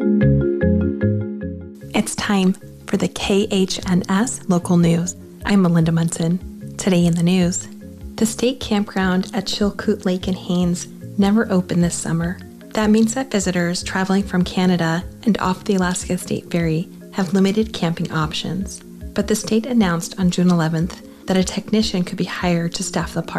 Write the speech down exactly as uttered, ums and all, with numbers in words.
It's time for the K H N S local news. I'm Melinda Munson. Today in the news, the state campground at Chilkoot Lake in Haines never opened this summer. That means that visitors traveling from Canada and off the Alaska State Ferry have limited camping options. But the state announced on June eleventh that a technician could be hired to staff the park.